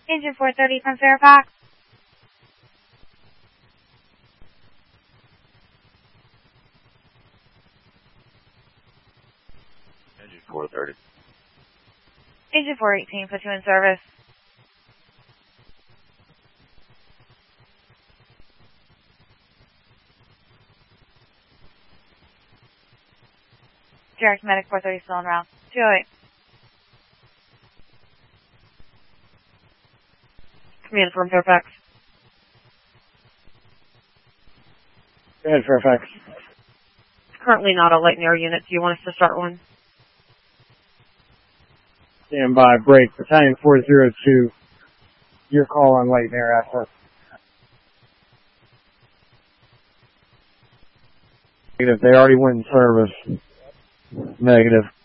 Engine 430 from Fairfax. Engine 430. Engine 418, put you in service. Direct Medic 430 still en route. 208. Command from Fairfax. Go ahead, Fairfax. Currently not a light and air unit. Do you want us to start one? Stand by, break. Battalion 402. Your call on light and air after. Negative. They already went in service. Negative.